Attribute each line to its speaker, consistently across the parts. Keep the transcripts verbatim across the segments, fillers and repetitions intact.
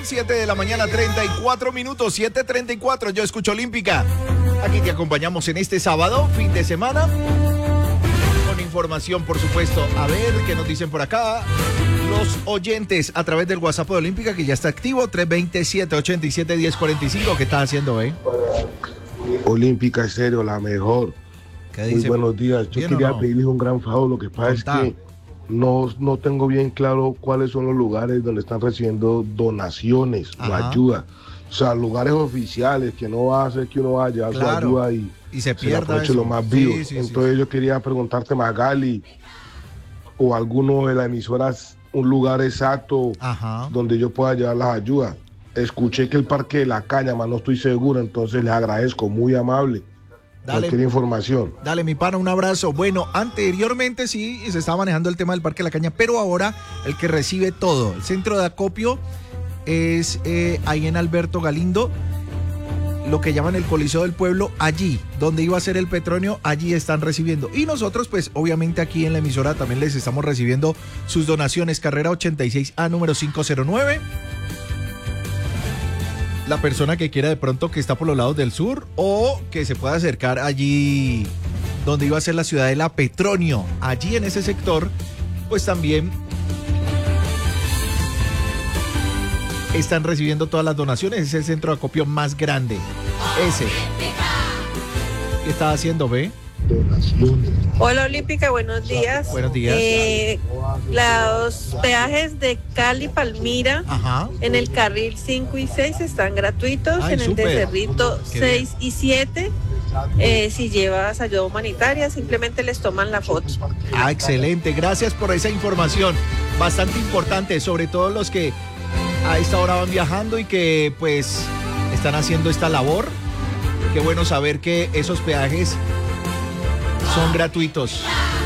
Speaker 1: siete de la mañana, treinta y cuatro minutos, siete treinta y cuatro. Yo escucho Olímpica. Aquí te acompañamos en este sábado, fin de semana. Con información, por supuesto. A ver qué nos dicen por acá los oyentes a través del WhatsApp de Olímpica, que ya está activo, tres dos siete, ocho siete, uno cero cuatro cinco. ¿Qué estás haciendo, eh?
Speaker 2: Olímpica, en serio, la mejor.
Speaker 1: ¿Qué dice?
Speaker 2: Muy buenos días. Yo quería no? pedirles un gran favor. Lo que pasa Contá. es que no, no tengo bien claro cuáles son los lugares donde están recibiendo donaciones Ajá. o ayuda. O sea, lugares oficiales que no va a hacer que uno vaya a claro. su ayuda y,
Speaker 1: y se
Speaker 2: se
Speaker 1: pierda
Speaker 2: aproveche lo más vivo. Sí, sí, Entonces sí. yo quería preguntarte, Magali, o alguno de las emisoras, un lugar exacto Ajá. donde yo pueda llevar las ayudas. Escuché que el Parque de la Cáñama, no estoy seguro, entonces les agradezco, muy amable. Dale, cualquier información.
Speaker 1: Dale, mi pana, un abrazo. Bueno, anteriormente sí se estaba manejando el tema del Parque de la Caña, pero ahora el que recibe todo, el centro de acopio es eh, ahí en Alberto Galindo, lo que llaman el Coliseo del Pueblo, allí donde iba a ser el Petronio, allí están recibiendo. Y nosotros, pues, obviamente aquí en la emisora también les estamos recibiendo sus donaciones. Carrera ochenta y seis A, número quinientos nueve. La persona que quiera de pronto que está por los lados del sur o que se pueda acercar allí donde iba a ser la ciudad de la Petronio, allí en ese sector, pues también están recibiendo todas las donaciones. Es el centro de acopio más grande. Ese. ¿Qué está haciendo, ve?
Speaker 3: Hola Olímpica, buenos días.
Speaker 1: Buenos días.
Speaker 3: Eh, los peajes de Cali Palmira Ajá. en el carril cinco y seis están gratuitos. Ay, en el super. de Cerrito seis y siete. Eh, si llevas ayuda humanitaria, simplemente les toman la foto.
Speaker 1: Ah, excelente. Gracias por esa información. Bastante importante, sobre todo los que a esta hora van viajando y que pues están haciendo esta labor. Qué bueno saber que esos peajes son gratuitos.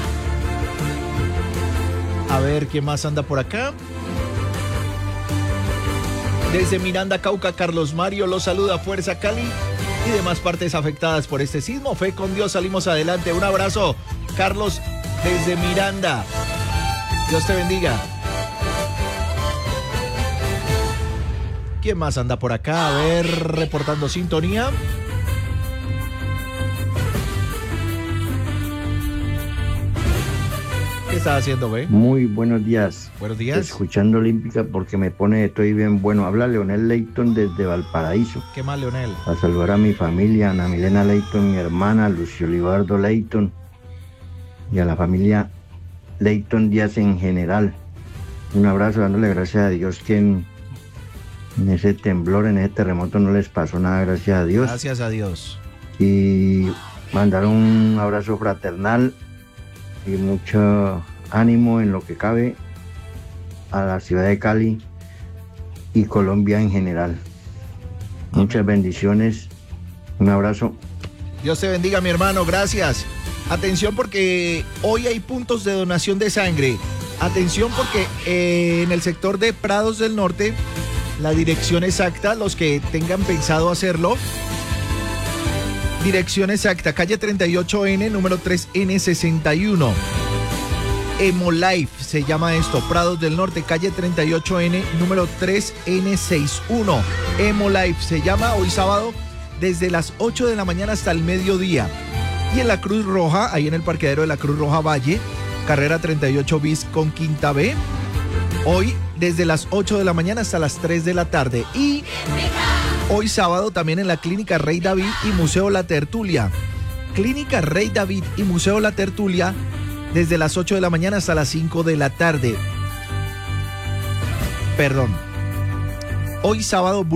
Speaker 1: A ver, ¿quién más anda por acá? Desde Miranda, Cauca, Carlos Mario los saluda, Fuerza Cali y demás partes afectadas por este sismo. Fe con Dios, salimos adelante. Un abrazo, Carlos, desde Miranda. Dios te bendiga. ¿Quién más anda por acá? A ver, reportando sintonía. ¿Qué estás haciendo, ve?
Speaker 4: Muy buenos días.
Speaker 1: Buenos días.
Speaker 4: Escuchando Olímpica porque me pone, estoy bien bueno. Habla Leonel Leighton desde Valparaíso.
Speaker 1: ¿Qué más, Leonel?
Speaker 4: A saludar a mi familia, Ana Milena Leighton, mi hermana, Lucio Libardo Leighton, y a la familia Leighton Díaz en general. Un abrazo, dándole gracias a Dios que en, en ese temblor, en ese terremoto no les pasó nada, gracias a Dios.
Speaker 1: Gracias a Dios.
Speaker 4: Y mandar un abrazo fraternal y mucho ánimo en lo que cabe a la ciudad de Cali y Colombia en general. Amén. Muchas bendiciones, un abrazo.
Speaker 1: Dios te bendiga, mi hermano, gracias. Atención porque hoy hay puntos de donación de sangre. Atención porque eh, en el sector de Prados del Norte, la dirección exacta, los que tengan pensado hacerlo, dirección exacta, calle treinta y ocho N, número tres N sesenta y uno. Hemolife se llama esto, Prados del Norte, calle treinta y ocho N, número tres N sesenta y uno. Hemolife se llama hoy sábado desde las ocho de la mañana hasta el mediodía. Y en la Cruz Roja, ahí en el parqueadero de la Cruz Roja Valle, carrera treinta y ocho bis con Quinta B, hoy desde las ocho de la mañana hasta las tres de la tarde. Y hoy sábado también en la Clínica Rey David y Museo La Tertulia. Clínica Rey David y Museo La Tertulia desde las ocho de la mañana hasta las cinco de la tarde. Perdón. Hoy sábado